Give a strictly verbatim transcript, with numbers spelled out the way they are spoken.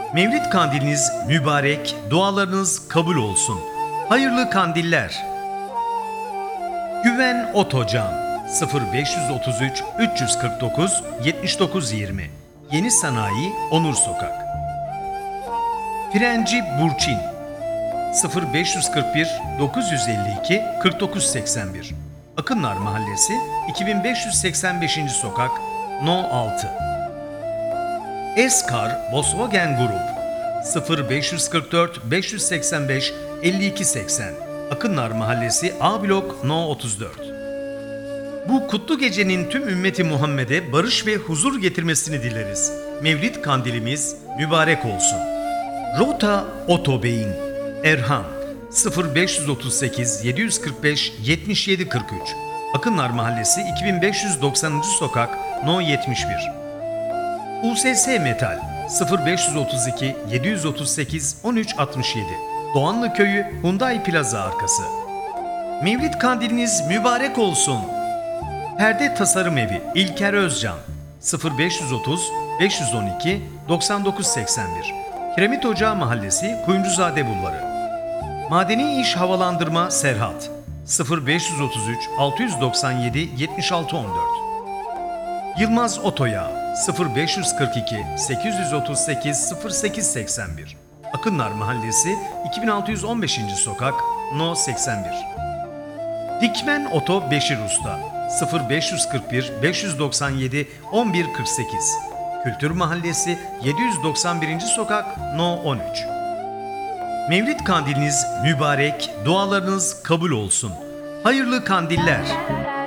Mevlid kandiliniz mübarek, dualarınız kabul olsun. Hayırlı kandiller. Güven Otocan sıfır beş otuz üç üç yüz kırk dokuz yetmiş dokuz yirmi Yeni Sanayi Onur Sokak. Frenci Burçin sıfır beş kırk bir dokuz yüz elli iki kırk dokuz seksen bir Akınlar Mahallesi iki bin beş yüz seksen beşinci Sokak No altı. Eskar Volkswagen Grup sıfır beş kırk dört beş yüz seksen beş elli iki seksen Akınlar Mahallesi A Blok No otuz dört. Bu kutlu gecenin tüm ümmeti Muhammed'e barış ve huzur getirmesini dileriz. Mevlid kandilimiz mübarek olsun. Rota Otobeyin Erhan sıfır beş otuz sekiz yedi yüz kırk beş yetmiş yedi kırk üç Akınlar Mahallesi iki bin beş yüz doksanıncı Sokak No yetmiş bir. U S S Metal sıfır beş otuz iki yedi yüz otuz sekiz on üç altmış yedi Doğanlı Köyü Hyundai Plaza arkası. Mevlid kandiliniz mübarek olsun. Perde Tasarım Evi İlker Özcan sıfır beş otuz beş on iki doksan dokuz seksen bir Kiremit Ocağı Mahallesi Kuyumcuzade Bulvarı. Madeni İş Havalandırma Serhat sıfır beş otuz üç altı yüz doksan yedi yetmiş altı on dört. Yılmaz Otoyağı sıfır beş kırk iki sekiz yüz otuz sekiz sıfır sekiz seksen bir Akınlar Mahallesi iki bin altı yüz on beşinci Sokak No seksen bir. Dikmen Oto Beşir Usta sıfır beş kırk bir beş yüz doksan yedi on bir kırk sekiz Kültür Mahallesi yedi yüz doksan birinci Sokak No on üç. Mevlid kandiliniz mübarek, dualarınız kabul olsun. Hayırlı kandiller.